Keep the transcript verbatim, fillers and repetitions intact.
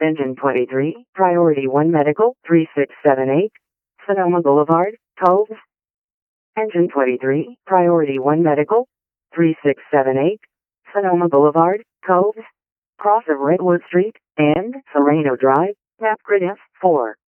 Engine twenty-three, Priority one Medical, three six seven eight, Sonoma Boulevard, Cove. Engine twenty-three, Priority one Medical, three six seven eight, Sonoma Boulevard, Cove. Cross of Redwood Street, and Sereno Drive, Map Grid F four.